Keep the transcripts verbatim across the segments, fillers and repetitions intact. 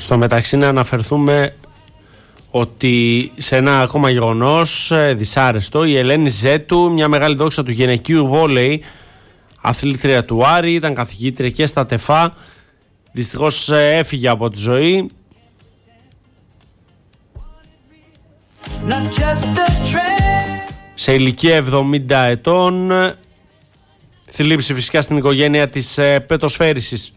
Στο μεταξύ να αναφερθούμε ότι σε ένα ακόμα γεγονός δυσάρεστο, η Ελένη Ζέτου, μια μεγάλη δόξα του γυναικείου βόλεϊ, αθλήτρια του Άρη, ήταν καθηγήτρια και στα ΤΕΦΑ, δυστυχώς έφυγε από τη ζωή. Σε ηλικία εβδομήντα ετών, θλίψη φυσικά στην οικογένεια της πετοσφαίρισης.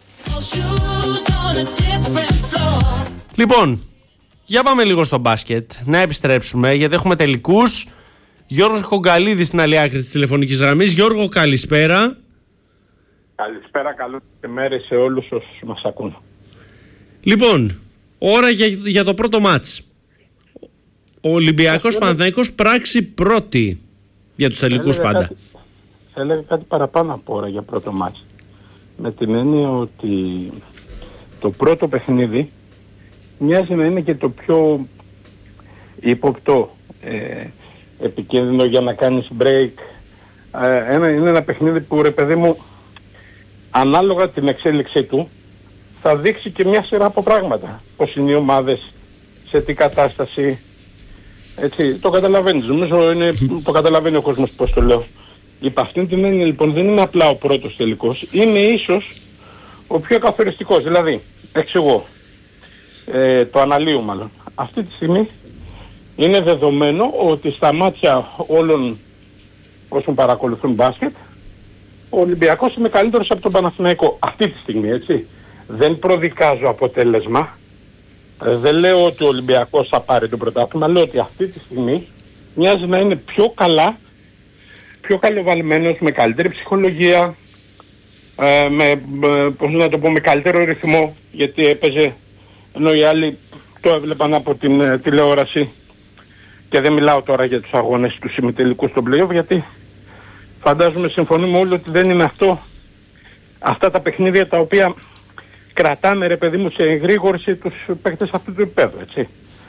Λοιπόν, για πάμε λίγο στο μπάσκετ, να επιστρέψουμε γιατί έχουμε τελικούς. Γιώργος Κογκαλίδης στην άλλη άκρη της τηλεφωνικής γραμμής. Γιώργο, καλησπέρα. Καλησπέρα, καλό μέρες σε όλους όσους μας ακούν. Λοιπόν, ώρα για, για το πρώτο μάτς. Ο Ολυμπιακός Παναθηναϊκός πράξη πρώτη για τους τελικούς πάντα. Κάτι, θα έλεγα κάτι παραπάνω από ώρα για πρώτο μάτς. Με την έννοια ότι το πρώτο παιχνίδι μοιάζει να είναι και το πιο ύποπτο, ε, επικίνδυνο για να κάνεις break. Ε, ένα, είναι ένα παιχνίδι που, ρε παιδί μου, ανάλογα την εξέλιξή του θα δείξει και μια σειρά από πράγματα. Πώς είναι οι ομάδες, σε τι κατάσταση. Έτσι, το καταλαβαίνεις, νομίζω είναι, το καταλαβαίνει ο κόσμος πώς το λέω. Υπ' αυτήν την έννοια λοιπόν δεν είναι απλά ο πρώτος τελικός, είναι ίσως ο πιο καθοριστικός. Δηλαδή, εξηγώ, ε, το αναλύω μάλλον. Αυτή τη στιγμή είναι δεδομένο ότι στα μάτια όλων όσων παρακολουθούν μπάσκετ, ο Ολυμπιακός είναι καλύτερος από τον Παναθηναϊκό αυτή τη στιγμή, έτσι. Δεν προδικάζω αποτέλεσμα. Δεν λέω ότι ο Ολυμπιακός θα πάρει το πρωτάθλημα, λέω ότι αυτή τη στιγμή μοιάζει να είναι πιο καλά, πιο καλοβαλμένος, με καλύτερη ψυχολογία, ε, με, με, πώς να το πω, με καλύτερο ρυθμό, γιατί έπαιζε, ενώ οι άλλοι το έβλεπαν από την ε, τηλεόραση, και δεν μιλάω τώρα για τους αγώνες του ημιτελικού στον play-off, γιατί φαντάζομαι συμφωνούμε όλοι ότι δεν είναι αυτό, αυτά τα παιχνίδια τα οποία κρατάνε, ρε παιδί μου, σε εγρήγορση τους παίκτες αυτού του επίπεδου, έτσι.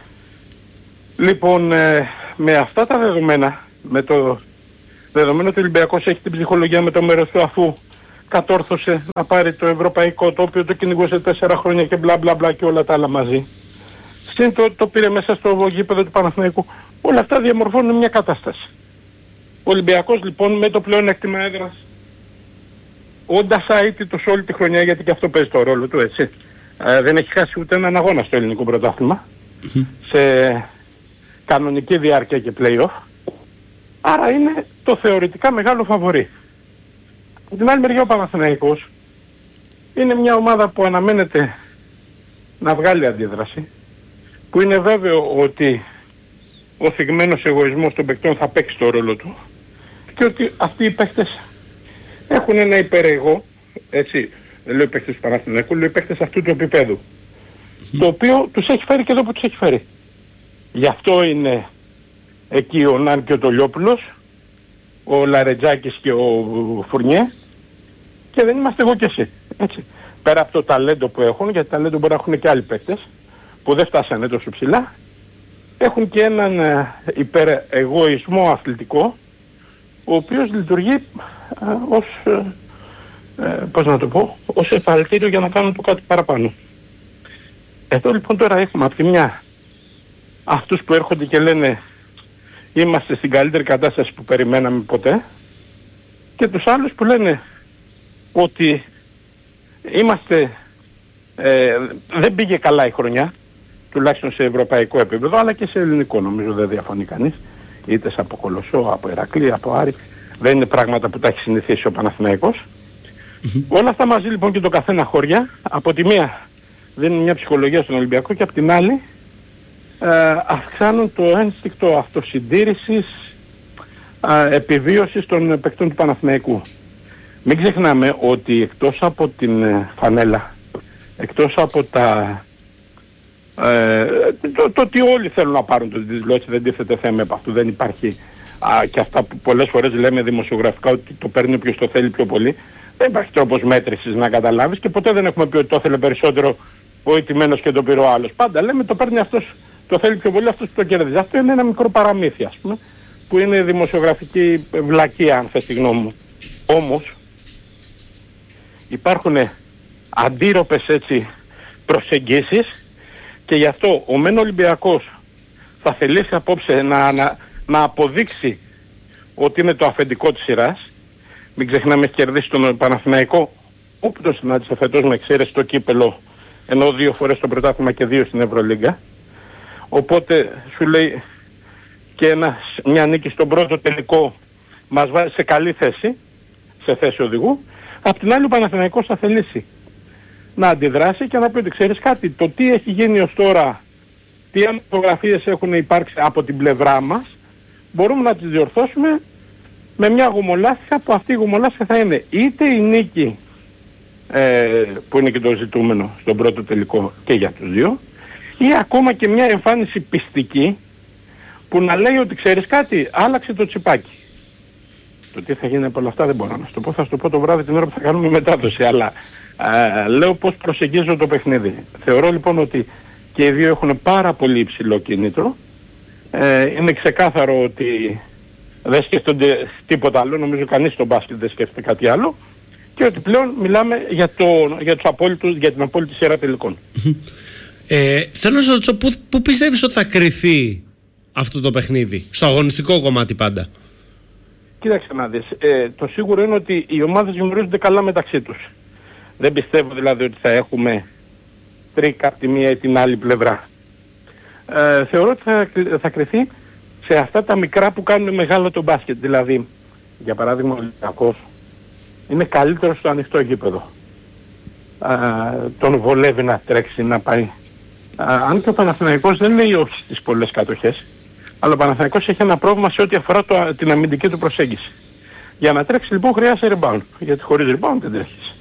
Λοιπόν, ε, με αυτά τα δεδομένα, με το δεδομένο ότι ο Ολυμπιακός έχει την ψυχολογία με το μέρος του, αφού κατόρθωσε να πάρει το ευρωπαϊκό, το οποίο το κυνηγούσε τέσσερα χρόνια και μπλα μπλα μπλα και όλα τα άλλα μαζί. Συν το, το πήρε μέσα στο γήπεδο του Παναθηναϊκού. Όλα αυτά διαμορφώνουν μια κατάσταση. Ο Ολυμπιακός λοιπόν με το πλεονέκτημα έδρας, όντας αίτητος όλη τη χρονιά, γιατί και αυτό παίζει το ρόλο του, έτσι. Ε, δεν έχει χάσει ούτε έναν αγώνα στο ελληνικό πρωτάθλημα, mm-hmm. σε κανονική διάρκεια και play-off. Άρα είναι το θεωρητικά μεγάλο φαβορί. Από την άλλη μεριά ο Παναθηναϊκός είναι μια ομάδα που αναμένεται να βγάλει αντίδραση, που είναι βέβαιο ότι ο θυγμένος εγωισμός των παικτών θα παίξει το ρόλο του και ότι αυτοί οι παίκτες έχουν ένα υπερεγώ, έτσι, δεν λέω οι παίκτες του Παναθηναϊκού, λέω οι παίκτες αυτού του επίπεδου, mm-hmm. το οποίο τους έχει φέρει και εδώ που τους έχει φέρει. Γι' αυτό είναι εκεί ο Ναν και ο Τολιόπουλος, ο Λαρετζάκης και ο Φουρνιέ, και δεν είμαστε εγώ και εσύ, έτσι. Πέρα από το ταλέντο που έχουν, γιατί ταλέντο μπορεί να έχουν και άλλοι παίκτες που δεν φτάσανε τόσο ψηλά, έχουν και έναν ε, υπερεγωισμό αθλητικό, ο οποίος λειτουργεί ε, ως, ε, ε, πώς να το πω, ως εφαλτήριο για να κάνουν το κάτι παραπάνω. Εδώ λοιπόν τώρα έχουμε από τη μια αυτούς που έρχονται και λένε είμαστε στην καλύτερη κατάσταση που περιμέναμε ποτέ, και τους άλλους που λένε ότι είμαστε, ε, δεν πήγε καλά η χρονιά, τουλάχιστον σε ευρωπαϊκό επίπεδο, αλλά και σε ελληνικό νομίζω δεν διαφωνεί κανείς, είτε από Κολοσσό, από Ηρακλή, από Άρη, δεν είναι πράγματα που τα έχει συνηθίσει ο Παναθηναϊκός. Mm-hmm. Όλα αυτά μαζί λοιπόν και το καθένα χώρια, από τη μία δίνουν μια ψυχολογία στον Ολυμπιακό και από την άλλη ε, αυξάνουν το ένστικτο αυτοσυντήρησης, ε, επιβίωσης των παικτών του Παναθηναϊκού. Μην ξεχνάμε ότι εκτός από την ε, φανέλα, εκτός από τα Ε, το, το ότι όλοι θέλουν να πάρουν το τίτλο, έτσι, δεν τίθεται θέμα από αυτού, δεν υπάρχει α, και αυτά που πολλές φορές λέμε δημοσιογραφικά ότι το παίρνει όποιος το θέλει πιο πολύ, δεν υπάρχει τρόπος μέτρησης να καταλάβεις, και ποτέ δεν έχουμε πει ότι το θέλει περισσότερο ο ηττημένος και το πήρε ο άλλος. Πάντα λέμε το παίρνει αυτός, το θέλει πιο πολύ, αυτός που το κερδίζει. Αυτό είναι ένα μικρό παραμύθι, ας πούμε, που είναι δημοσιογραφική βλακεία, αν θες τη γνώμη μου. Όμως υπάρχουν αντίρροπες, έτσι, προσεγγίσεις και γι' αυτό ο μεν Ολυμπιακός θα θελήσει απόψε να, να, να αποδείξει ότι είναι το αφεντικό της σειράς. Μην ξεχνάμε, έχει κερδίσει τον Παναθηναϊκό όπου το συνάντησε φέτος με εξαίρεση το κύπελο, ενώ δύο φορές στο πρωτάθλημα και δύο στην Ευρωλίγκα. Οπότε σου λέει και ένας, μια νίκη στον πρώτο τελικό μας βάζει σε καλή θέση, σε θέση οδηγού. Απ' την άλλη ο Παναθηναϊκός θα θελήσει να αντιδράσει και να πει ότι ξέρεις κάτι, το τι έχει γίνει ως τώρα, τι φωτογραφίες έχουν υπάρξει από την πλευρά μας, μπορούμε να τις διορθώσουμε με μια γομολάσια, που αυτή η γομολάσια θα είναι είτε η νίκη ε, που είναι και το ζητούμενο στον πρώτο τελικό και για τους δύο, ή ακόμα και μια εμφάνιση πιστική που να λέει ότι ξέρεις κάτι, άλλαξε το τσιπάκι. Το τι θα γίνει από όλα αυτά δεν μπορώ να σου το πω, θα σου το πω το βράδυ την ώρα που θα κάνουμε μετάδοση, αλλά α, λέω πώς προσεγγίζω το παιχνίδι. Θεωρώ λοιπόν ότι και οι δύο έχουν πάρα πολύ υψηλό κίνητρο. Ε, είναι ξεκάθαρο ότι δεν σκέφτονται τίποτα άλλο, νομίζω κανείς στο μπάσκετ δεν σκέφτεται κάτι άλλο, και ότι πλέον μιλάμε για, το, για, τους απόλυτους, για την απόλυτη σειρά τελικών. Ε, θέλω να σας ρωτήσω, πού, πού πιστεύεις ότι θα κριθεί αυτό το παιχνίδι, στο αγωνιστικό κομμάτι πάντα? Κοίταξε να δεις, ε, το σίγουρο είναι ότι οι ομάδες γνωρίζονται καλά μεταξύ τους. Δεν πιστεύω δηλαδή ότι θα έχουμε τρίκα από τη μία ή την άλλη πλευρά. Ε, θεωρώ ότι θα, θα κριθεί σε αυτά τα μικρά που κάνουν μεγάλο το μπάσκετ. Δηλαδή, για παράδειγμα ο Ολυμπιακός είναι καλύτερος στο ανοιχτό γήπεδο. Ε, τον βολεύει να τρέξει, να πάει. Ε, αν και ο Παναθηναϊκός δεν λέει όχι στις πολλές κατοχές, αλλά ο Παναθηναϊκός έχει ένα πρόβλημα σε ό,τι αφορά το, την αμυντική του προσέγγιση. Για να τρέξει λοιπόν χρειάζεται rebound, γιατί χωρίς rebound δεν τρέχεις.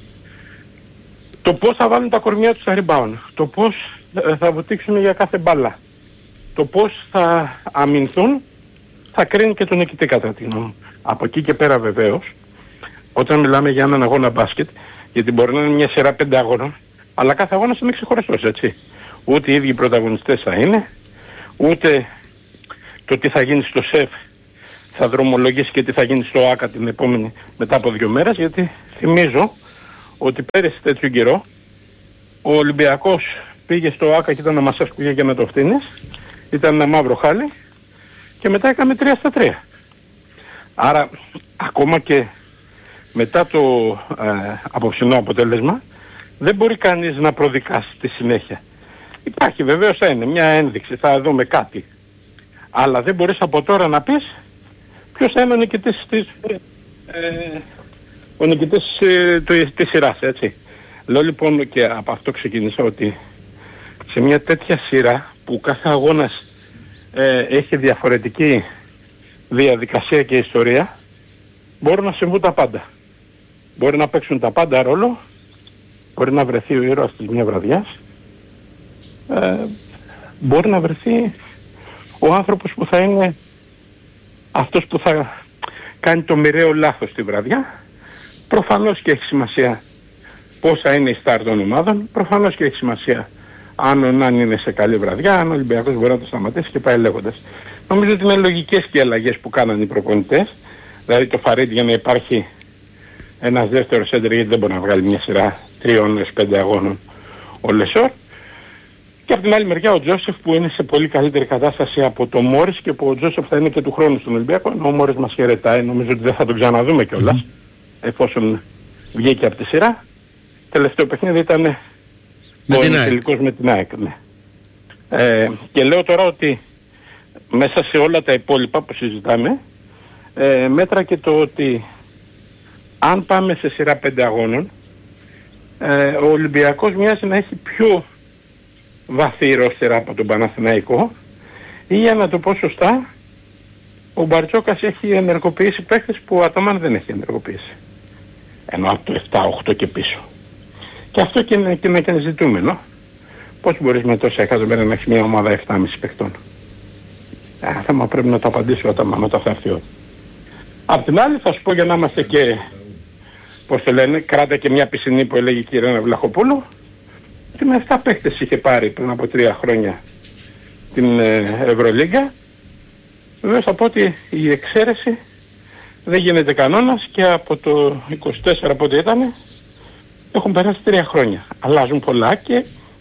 Το πώς θα βάλουν τα κορμιά τους στα rebound, το πώς θα βουτήξουν για κάθε μπάλα, το πώς θα αμυνθούν, θα κρίνει και τον νικητή κατά τη γνώμη μου. Από εκεί και πέρα βεβαίως, όταν μιλάμε για έναν αγώνα μπάσκετ, γιατί μπορεί να είναι μια σειρά πέντε αγώνων, αλλά κάθε αγώνας είναι ξεχωριστός, έτσι. Ούτε οι ίδιοι πρωταγωνιστές θα είναι, ούτε το τι θα γίνει στο ΣΕΦ θα δρομολογήσει και τι θα γίνει στο ΆΚΑ την επόμενη μετά από δύο μέρες, γιατί θυμίζω ότι πέρυσι τέτοιο καιρό ο Ολυμπιακός πήγε στο ΆΚΑ και ήταν να μας έσκουγε για να το φτύνεις, ήταν ένα μαύρο χάλι και μετά έκαμε τρία στα τρία. Άρα ακόμα και μετά το ε, απόψινό αποτέλεσμα δεν μπορεί κανείς να προδικάσει τη συνέχεια. Υπάρχει βεβαίως, θα είναι μια ένδειξη, θα δούμε κάτι, αλλά δεν μπορείς από τώρα να πεις ποιος θα είναι ο νικητής της, ε, ο νικητής ε, της σειράς, έτσι. Λέω λοιπόν, και από αυτό ξεκίνησα, ότι σε μια τέτοια σειρά που κάθε αγώνας ε, έχει διαφορετική διαδικασία και ιστορία, μπορούν να συμβούν τα πάντα. Μπορεί να παίξουν τα πάντα ρόλο, μπορεί να βρεθεί ο ήρωας της μια βραδιάς, ε, μπορεί να βρεθεί ο άνθρωπος που θα είναι αυτός που θα κάνει το μοιραίο λάθος στη βραδιά. Προφανώς και έχει σημασία πόσα είναι η στάρ των ομάδων, προφανώς και έχει σημασία αν ο Νάν είναι σε καλή βραδιά, αν ο Ολυμπιακός μπορεί να το σταματήσει και πάει λέγοντας. Νομίζω ότι είναι λογικές και οι αλλαγές που κάνανε οι προπονητές, δηλαδή το Φαρίτ για να υπάρχει ένας δεύτερος έντερ, γιατί δεν μπορεί να βγάλει μια σειρά τριών έως πέντε αγώνων ο Λεσόρ. Και από την άλλη μεριά ο Τζόσεφ που είναι σε πολύ καλύτερη κατάσταση από το Μόρις, και που ο Τζόσεφ θα είναι και του χρόνου στον Ολυμπιακό, ενώ ο Μόρις μας χαιρετάει, νομίζω ότι δεν θα τον ξαναδούμε κιόλας, mm-hmm. εφόσον βγήκε από τη σειρά. Τελευταίο παιχνίδι ήταν ο τελικός με την ΑΕΚ. Ναι. Ε, και λέω τώρα ότι μέσα σε όλα τα υπόλοιπα που συζητάμε, ε, μέτρα και το ότι αν πάμε σε σειρά πέντε αγώνων, ε, ο Ολυμπιακός μοιάζει να έχει πιο βαθύ ρόστερ από τον Παναθηναϊκό, ή για να το πω σωστά, ο Μπαρτζόκας έχει ενεργοποιήσει παίκτες που ο Αταμάν δεν έχει ενεργοποιήσει. Ενώ από το επτά οκτώ και πίσω. Και αυτό και είναι, και είναι, και είναι ζητούμενο. Πώς μπορείς με τόσα εκατομμύρια να έχεις μια ομάδα επτά κόμμα πέντε παικτών? Ε, θέμα πρέπει να το απαντήσει ο Αταμάν όταν θα έρθει ο. Απ' την άλλη θα σου πω, για να είμαστε και, πώς το λένε, κράτα και μια πισινή που έλεγε η κυρία Βλαχοπούλου, ότι με επτά παίκτες είχε πάρει πριν από τρία χρόνια την ε, Ευρωλίγκα. Βεβαίως θα πω ότι η εξαίρεση δεν γίνεται κανόνας, και από το είκοσι τέσσερα πότε ήταν έχουν περάσει τρία χρόνια. Αλλάζουν πολλά και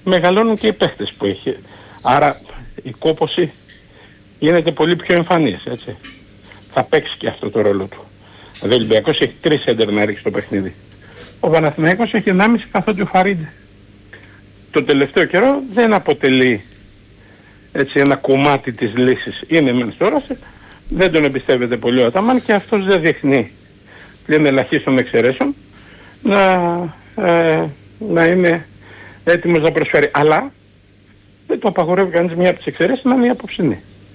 μεγαλώνουν και οι παίχτες που έχει. Άρα η κόπωση γίνεται πολύ πιο εμφανής, έτσι. Θα παίξει και αυτό το ρόλο του. Ο Ολυμπιακός έχει τρεις έντερ να ρίξει το παιχνίδι. Ο Παναθηναϊκός έχει ενάμιση καθότι ο Φαρίδη. Το τελευταίο καιρό δεν αποτελεί, έτσι, ένα κομμάτι της λύσης. Είναι μεν στο όραση, δεν τον εμπιστεύεται πολύ ο Αταμάν και αυτός δεν δείχνει πλην ελαχίστων εξαιρέσεων να, ε, να είναι έτοιμος να προσφέρει. Αλλά δεν το απαγορεύει κανείς μια από τις εξαιρέσεις να είναι η απόψινή.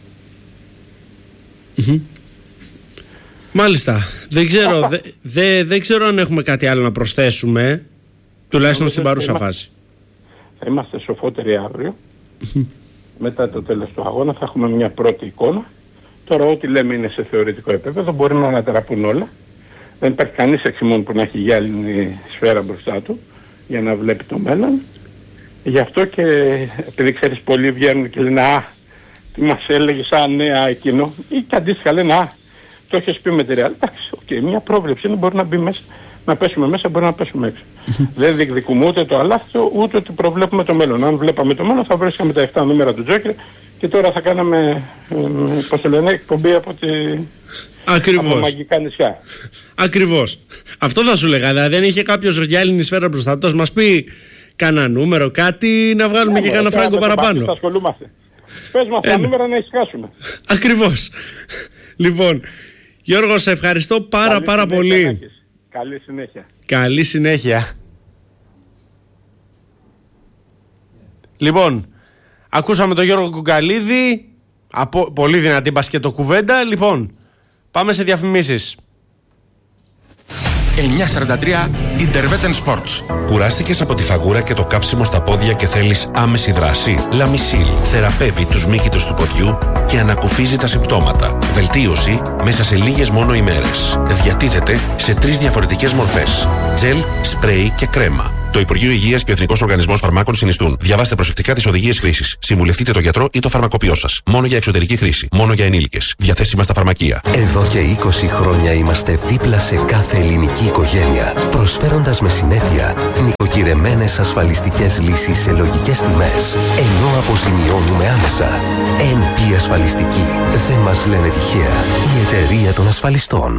Mm-hmm. Μάλιστα. Δεν ξέρω, δε, δε, δεν ξέρω αν έχουμε κάτι άλλο να προσθέσουμε, τουλάχιστον στην παρούσα είμαστε, φάση. Θα είμαστε σοφότεροι αύριο. Μετά το τέλος του αγώνα θα έχουμε μια πρώτη εικόνα. Τώρα ό,τι λέμε είναι σε θεωρητικό επίπεδο, μπορεί να αναταραπούν όλα. Δεν υπάρχει κανείς εξημών που να έχει γυάλινη σφαίρα μπροστά του για να βλέπει το μέλλον. Γι' αυτό και επειδή ξέρεις πολλοί βγαίνουν και λένε «Α, τι μας έλεγες, α, νέα εκείνο» ή και αντίστοιχα λένε «Α, το έχεις πει με τη Ρεάλ». Εντάξει, okay, μια πρόβλεψη είναι, μπορεί να μπει μέσα, να πέσουμε μέσα, μπορεί να πέσουμε έξω. Δεν διεκδικούμε ούτε το αλάθητο, ούτε ότι προβλέπουμε το μέλλον. Αν βλέπαμε το μέλλον θα βρίσκαμε τα επτά νούμερα του Τζόκερ και τώρα θα κάναμε, ε, πώς το λένε, εκπομπή από, τη... από μαγικά νησιά. Ακριβώς. Αυτό θα σου λέγα. Δηλαδή, αν είχε κάποιος γυάλινη σφαίρα μπροστά του, μας πει κανένα νούμερο, κάτι να βγάλουμε yeah, και κανένα φράγκο παραπάνω. Θα ασχολούμαστε. Πες μας τα νούμερα να ησυχάσουμε. Ακριβώς. Λοιπόν, Γιώργο, σε ευχαριστώ πάρα Καλή πάρα πολύ. Έχεις. Καλή συνέχεια. Καλή συνέχεια. Λοιπόν, ακούσαμε τον Γιώργο Κουκαλίδη. Από, πολύ δυνατή μπασκετοκουβέντα. Λοιπόν, πάμε σε διαφημίσεις. εννιακόσια σαράντα τρία Intervetten Sports. Κουράστηκες από τη φαγούρα και το κάψιμο στα πόδια και θέλεις άμεση δράση? Λαμισίλ θεραπεύει τους μύκητους του ποδιού και ανακουφίζει τα συμπτώματα. Βελτίωση μέσα σε λίγες μόνο ημέρες. Διατίθεται σε τρεις διαφορετικές μορφές: τζελ, σπρέι και κρέμα. Το Υπουργείο Υγείας και ο Εθνικός Οργανισμός Φαρμάκων συνιστούν. Διαβάστε προσεκτικά τις οδηγίες χρήσης. Συμβουλευτείτε τον γιατρό ή το φαρμακοποιό σας. Μόνο για εξωτερική χρήση. Μόνο για ενήλικες. Διαθέσιμα στα φαρμακεία. Εδώ και είκοσι χρόνια είμαστε δίπλα σε κάθε ελληνική οικογένεια, προσφέροντας με συνέπεια νοικοκυρεμένες ασφαλιστικές λύσεις σε λογικές τιμές, ενώ αποζημιώνουμε άμεσα. εν πι Ασφαλιστική. Δεν μας λένε τυχαία. Η εταιρεία των ασφαλιστών.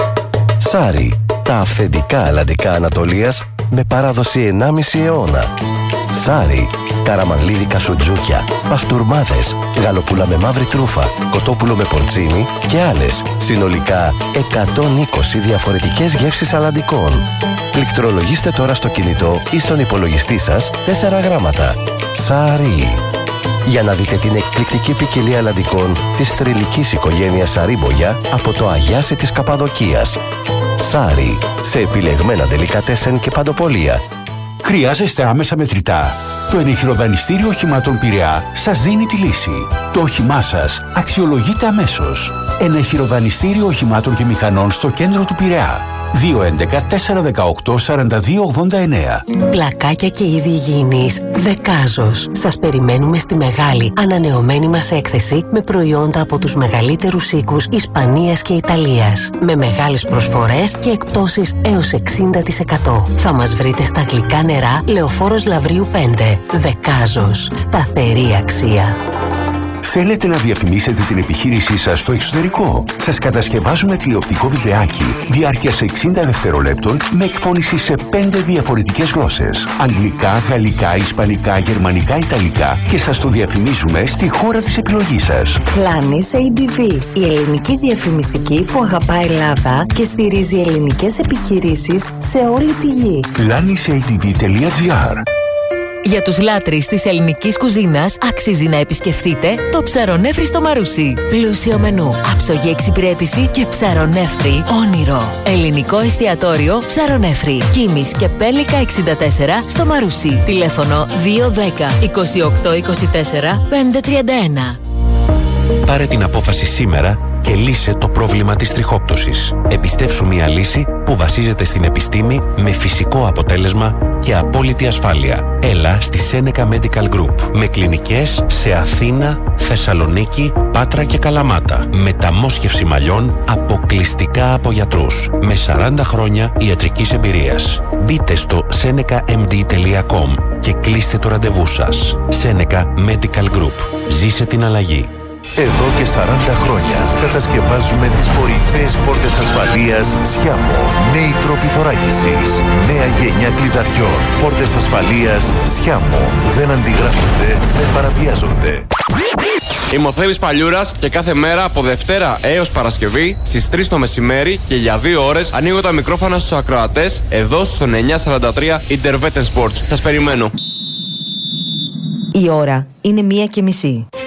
Σάρι. Τα αυθεντικά αλλαντικά Ανατολίας με παράδοση ενάμιση αιώνα. Σάρι, καραμανλίδικα σουτζούκια, παστούρμάδες, γαλοπούλα με μαύρη τρούφα, κοτόπουλο με πορτσίνι και άλλες. Συνολικά εκατόν είκοσι διαφορετικές γεύσεις αλλαντικών. Πληκτρολογήστε τώρα στο κινητό ή στον υπολογιστή σας τέσσερα γράμματα. Σάρι. Για να δείτε την εκπληκτική ποικιλία αλλαντικών της θρυλικής οικογένειας Σαρίμπογια από το Αγιάσι της Καπαδοκίας. Σάρι, σε επιλεγμένα ντελικατέσεν και παντοπολία. Χρειάζεστε άμεσα μετρητά? Το ενεχειροδανιστήριο οχημάτων Πειραιά σας δίνει τη λύση. Το όχημά σας αξιολογείται αμέσως. Ενεχειροδανιστήριο οχημάτων και μηχανών στο κέντρο του Πειραιά. δύο έντεκα τέσσερα δεκαοκτώ σαράντα δύο ογδόντα εννέα. Πλακάκια και είδη υγιεινής Δεκάζος. Σας περιμένουμε στη μεγάλη ανανεωμένη μας έκθεση με προϊόντα από τους μεγαλύτερους οίκους Ισπανίας και Ιταλίας. Με μεγάλες προσφορές και εκπτώσεις έως εξήντα τοις εκατό. Θα μας βρείτε στα γλυκά νερά Λεωφόρος Λαβρίου πέντε. Δεκάζος. Σταθερή αξία. Θέλετε να διαφημίσετε την επιχείρησή σας στο εξωτερικό? Σας κατασκευάζουμε τηλεοπτικό βιντεάκι διάρκειας εξήντα δευτερολέπτων με εκφώνηση σε πέντε διαφορετικές γλώσσες: αγγλικά, γαλλικά, ισπανικά, γερμανικά, ιταλικά, και σας το διαφημίζουμε στη χώρα της επιλογής σας. Planis έι ντι βι, η ελληνική διαφημιστική που αγαπάει Ελλάδα και στηρίζει ελληνικές επιχειρήσεις σε όλη τη γη. planis έι ντι βι τελεία τζι άρ. Για τους λάτρεις της ελληνικής κουζίνας αξίζει να επισκεφτείτε το Ψαρονέφρι στο Μαρούσι. Πλούσιο μενού, άψογη εξυπηρέτηση και ψαρονέφρι όνειρο. Ελληνικό εστιατόριο Ψαρονέφρι. Κίμης και Πέλικα εξήντα τέσσερα στο Μαρούσι. Τηλέφωνο δύο δέκα είκοσι οκτώ είκοσι τέσσερα πεντακόσια τριάντα ένα. Πάρε την απόφαση σήμερα και λύσε το πρόβλημα της τριχόπτωσης. Επιστεύσου μια λύση που βασίζεται στην επιστήμη με φυσικό αποτέλεσμα και απόλυτη ασφάλεια. Έλα στη Seneca Medical Group με κλινικές σε Αθήνα, Θεσσαλονίκη, Πάτρα και Καλαμάτα. Μεταμόσχευση μαλλιών αποκλειστικά από γιατρούς με σαράντα χρόνια ιατρικής εμπειρίας. Μπείτε στο seneca m d τελεία com και κλείστε το ραντεβού σας. Seneca Medical Group. Ζήσε την αλλαγή. Εδώ και σαράντα χρόνια κατασκευάζουμε τις κορυφαίες πόρτες ασφαλείας Σιάμο. Νέοι τρόποι θωράκισης, νέα γενιά κλειδαριών. Πόρτες ασφαλείας Σιάμο. Δεν αντιγράφονται, δεν παραβιάζονται. Είμαι ο Θέμης Παλιούρας και κάθε μέρα από Δευτέρα έως Παρασκευή στις τρεις το μεσημέρι και για δύο ώρες ανοίγω τα μικρόφωνα στους ακροατές εδώ στον εννιακόσια σαράντα τρία Intervetten Sports. Σας περιμένω. Η ώρα είναι μία και μισή.